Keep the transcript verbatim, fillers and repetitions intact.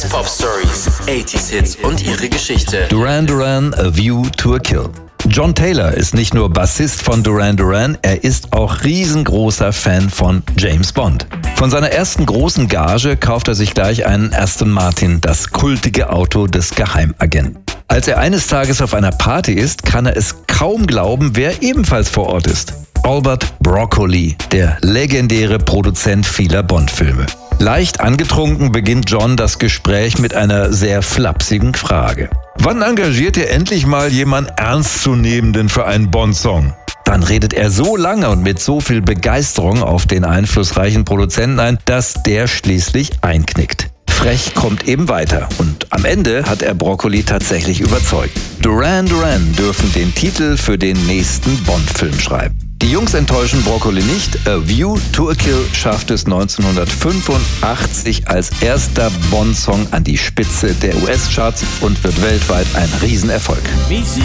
Pop-Stories, achtziger Hits und ihre Geschichte. Duran Duran, A View to a Kill. John Taylor ist nicht nur Bassist von Duran Duran, er ist auch riesengroßer Fan von James Bond. Von seiner ersten großen Gage kauft er sich gleich einen Aston Martin, das kultige Auto des Geheimagenten. Als er eines Tages auf einer Party ist, kann er es kaum glauben, wer ebenfalls vor Ort ist. Albert Broccoli, der legendäre Produzent vieler Bond-Filme. Leicht angetrunken beginnt John das Gespräch mit einer sehr flapsigen Frage. Wann engagiert ihr endlich mal jemanden Ernstzunehmenden für einen Bond-Song? Dann redet er so lange und mit so viel Begeisterung auf den einflussreichen Produzenten ein, dass der schließlich einknickt. Frech kommt eben weiter und am Ende hat er Broccoli tatsächlich überzeugt. Duran Duran dürfen den Titel für den nächsten Bond-Film schreiben. Die Jungs enttäuschen Broccoli nicht. A View to a Kill schafft es neunzehnhundertfünfundachtzig als erster Bond-Song an die Spitze der U S-Charts und wird weltweit ein Riesenerfolg.